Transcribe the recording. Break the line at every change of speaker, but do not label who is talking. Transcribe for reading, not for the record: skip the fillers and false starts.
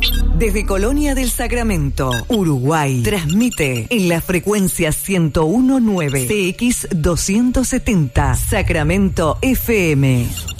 Desde Colonia del Sacramento, Uruguay, transmite en la frecuencia 101.9 CX 270 Sacramento FM.